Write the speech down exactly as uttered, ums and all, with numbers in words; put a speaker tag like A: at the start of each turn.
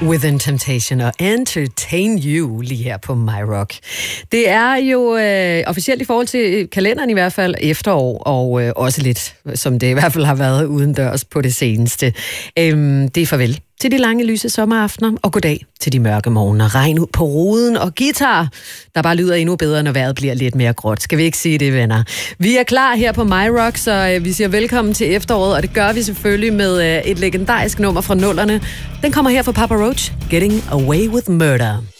A: Within Temptation og Entertain You lige her på My Rock. Det er jo øh, officielt i forhold til kalenderen i hvert fald efterår, og øh, også lidt, som det i hvert fald har været udendørs på det seneste. Øhm, det er farvel til de lange lyse sommeraftener, og goddag til de mørke morgener. Regn ud på ruden og guitar, der bare lyder endnu bedre, når vejret bliver lidt mere gråt. Skal vi ikke sige det, venner? Vi er klar her på My Rock, så øh, vi siger velkommen til efteråret, og det gør vi selvfølgelig med øh, et legendarisk nummer fra nullerne. Den kommer her fra Papa Roach, Getting Away with Murder.